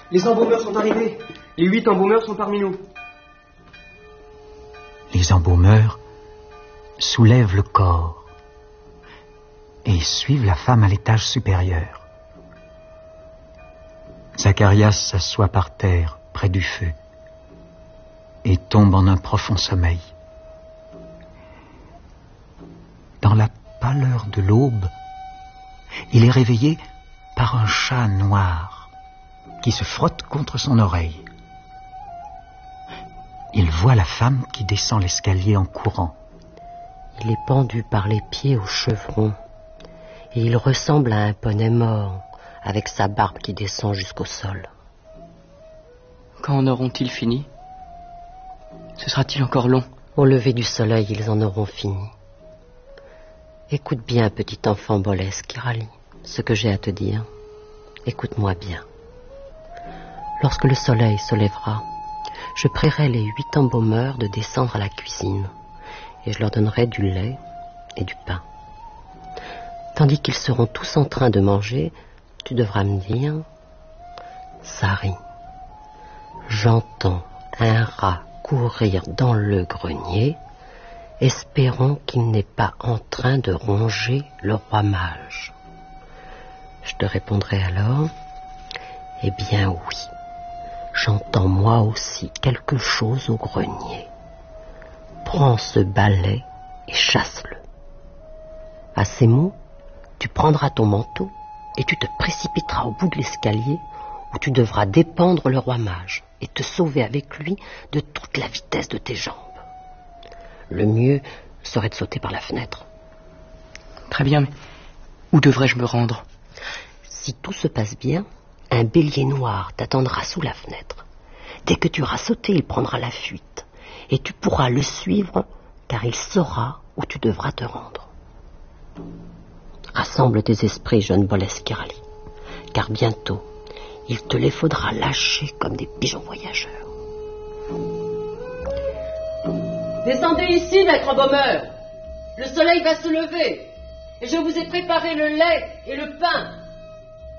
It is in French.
Les embaumeurs sont arrivés. Les 8 embaumeurs sont parmi nous. Les embaumeurs soulèvent le corps et suivent la femme à l'étage supérieur. Zacharias s'assoit par terre près du feu et tombe en un profond sommeil. Dans la pâleur de l'aube, il est réveillé par un chat noir qui se frotte contre son oreille. Il voit la femme qui descend l'escalier en courant. Il est pendu par les pieds au chevron et il ressemble à un poney mort avec sa barbe qui descend jusqu'au sol. Quand en auront-ils fini? Ce sera-t-il encore long? Au lever du soleil, ils en auront fini. Écoute bien, petit enfant Boles Kirali, ce que j'ai à te dire. Écoute-moi bien. Lorsque le soleil se lèvera, je prierai les 8 embaumeurs de descendre à la cuisine et je leur donnerai du lait et du pain. Tandis qu'ils seront tous en train de manger, tu devras me dire: Sari, j'entends un rat courir dans le grenier, espérant qu'il n'est pas en train de ronger le roi mage. Je te répondrai alors: eh bien oui, j'entends moi aussi quelque chose au grenier. Prends ce balai et chasse-le. À ces mots, tu prendras ton manteau et tu te précipiteras au bout de l'escalier où tu devras dépendre le roi mage et te sauver avec lui de toute la vitesse de tes jambes. Le mieux serait de sauter par la fenêtre. Très bien, mais où devrais-je me rendre? Si tout se passe bien, un bélier noir t'attendra sous la fenêtre. Dès que tu auras sauté, il prendra la fuite et tu pourras le suivre car il saura où tu devras te rendre. Rassemble tes esprits, jeune Boles Kirali, car bientôt, il te les faudra lâcher comme des pigeons voyageurs. Descendez ici, maître embaumeur. Le soleil va se lever et je vous ai préparé le lait et le pain.